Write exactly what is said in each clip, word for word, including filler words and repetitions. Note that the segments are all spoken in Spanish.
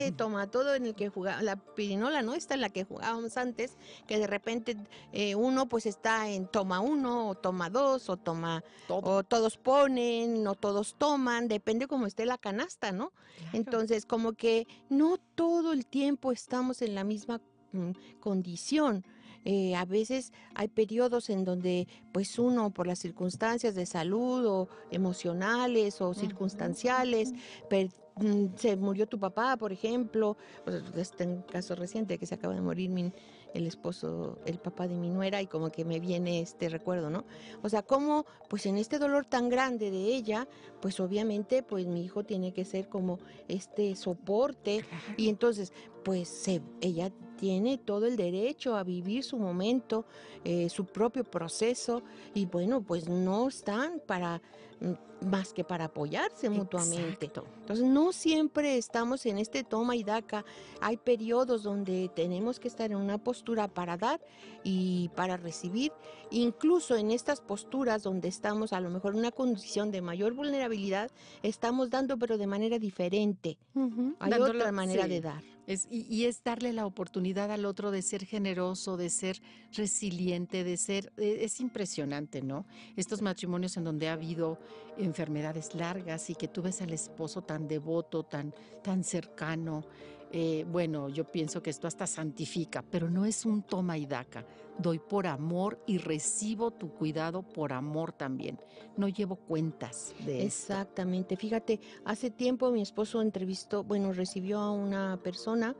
toma todo en el que jugaba, la pirinola, ¿no? Esta en la que jugábamos antes, que de repente eh, uno pues está en toma uno, o toma dos, o toma, Todo. o todos ponen, o todos toman, depende cómo esté la canasta, ¿no? Claro. Entonces, como que no todo el tiempo estamos en la misma mm, condición. Eh, a veces hay periodos en donde pues uno por las circunstancias de salud o emocionales o circunstanciales, per- mm, se murió tu papá, por ejemplo, pues, este un caso reciente que se acaba de morir mi, el esposo, el papá de mi nuera, y como que me viene este recuerdo, ¿no? O sea, como pues en este dolor tan grande de ella, pues obviamente pues mi hijo tiene que ser como este soporte. Claro. Y entonces pues se, ella tiene todo el derecho a vivir su momento, eh, su propio proceso, y bueno, pues no están para mm, más que para apoyarse mutuamente. Exacto. Entonces no siempre estamos en este toma y daca, hay periodos donde tenemos que estar en una postura para dar y para recibir, incluso en estas posturas donde estamos a lo mejor en una condición de mayor vulnerabilidad, estamos dando pero de manera diferente. Uh-huh. Hay Dándolo, otra manera sí. de dar. Es, y, y es darle la oportunidad al otro de ser generoso, de ser resiliente, de ser... Es impresionante, ¿no? Estos matrimonios en donde ha habido enfermedades largas y que tú ves al esposo tan devoto, tan, tan cercano. Eh, bueno, yo pienso que esto hasta santifica, pero no es un toma y daca. Doy por amor y recibo tu cuidado por amor también. No llevo cuentas de esto. Exactamente. Fíjate, hace tiempo mi esposo entrevistó, bueno, recibió a una persona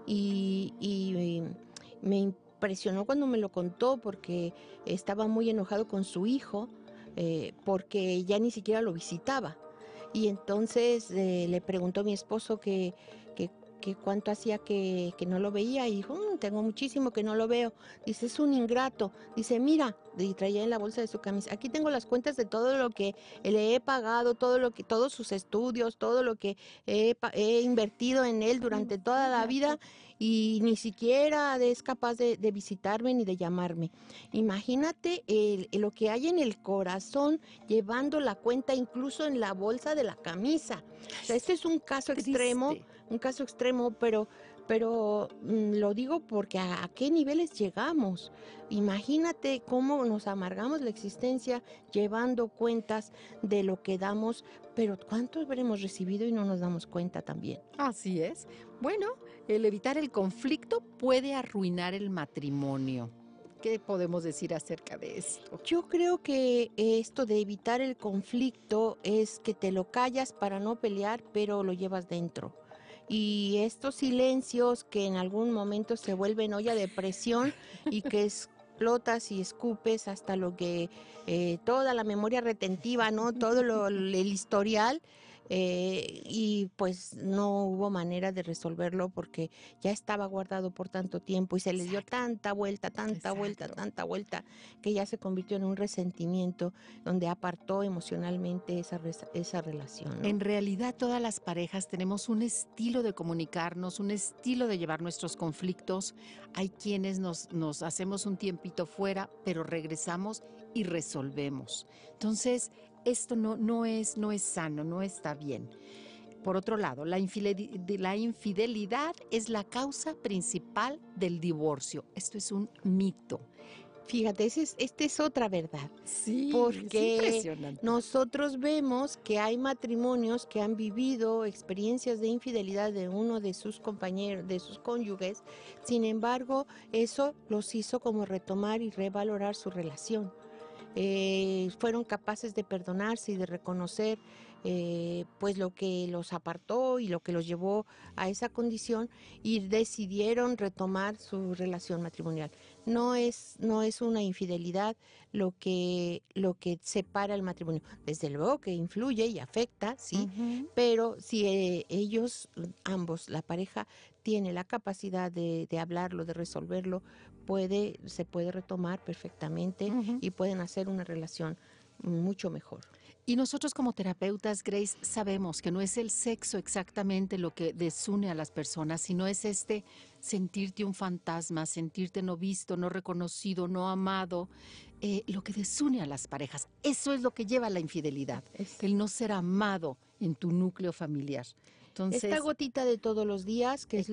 y, y me impresionó cuando me lo contó porque estaba muy enojado con su hijo eh, porque ya ni siquiera lo visitaba. Y entonces eh, le preguntó a mi esposo que, que, que cuánto hacía que, que no lo veía, y dijo, mmm, tengo muchísimo que no lo veo. Dice, es un ingrato. Dice, mira, y traía en la bolsa de su camisa, aquí tengo las cuentas de todo lo que le he pagado, todo lo que, todos sus estudios, todo lo que he, he invertido en él durante toda la vida, y ni siquiera es capaz de, de visitarme ni de llamarme. Imagínate el, lo que hay en el corazón llevando la cuenta incluso en la bolsa de la camisa. O sea, este es un caso Triste. extremo, un caso extremo, pero, pero mmm, lo digo porque a, a qué niveles llegamos. Imagínate cómo nos amargamos la existencia llevando cuentas de lo que damos, pero cuánto habremos recibido y no nos damos cuenta también. Así es. Bueno, el evitar el conflicto puede arruinar el matrimonio. ¿Qué podemos decir acerca de esto? Yo creo que esto de evitar el conflicto es que te lo callas para no pelear, pero lo llevas dentro. Y estos silencios que en algún momento se vuelven olla de presión y que explotas y escupes hasta lo que eh, toda la memoria retentiva, ¿no? Todo lo, el historial. Eh, y pues no hubo manera de resolverlo porque ya estaba guardado por tanto tiempo y se le dio tanta vuelta, tanta Exacto. vuelta, tanta vuelta, que ya se convirtió en un resentimiento donde apartó emocionalmente esa, esa relación, ¿no? En realidad todas las parejas tenemos un estilo de comunicarnos, un estilo de llevar nuestros conflictos. Hay quienes nos, nos hacemos un tiempito fuera, pero regresamos y resolvemos. Entonces, esto no, no, es, no es sano, no está bien. Por otro lado, la infidelidad, la infidelidad es la causa principal del divorcio. Esto es un mito. Fíjate, esta es, este es otra verdad. Sí, porque es impresionante. Nosotros vemos que hay matrimonios que han vivido experiencias de infidelidad de uno de sus compañeros, de sus cónyuges. Sin embargo, eso los hizo como retomar y revalorar su relación. Eh, fueron capaces de perdonarse y de reconocer eh, pues lo que los apartó y lo que los llevó a esa condición, y decidieron retomar su relación matrimonial. No es, no es una infidelidad lo que, lo que separa el matrimonio. Desde luego que influye y afecta, sí, uh-huh. Pero si eh, ellos, ambos, la pareja, tiene la capacidad de, de hablarlo, de resolverlo, puede, se puede retomar perfectamente uh-huh. y pueden hacer una relación mucho mejor. Y nosotros como terapeutas, Grace, sabemos que no es el sexo exactamente lo que desune a las personas, sino es este sentirte un fantasma, sentirte no visto, no reconocido, no amado, eh, lo que desune a las parejas. Eso es lo que lleva a la infidelidad, es el no ser amado en tu núcleo familiar. Esta Entonces, gotita de todos los días, que eh, es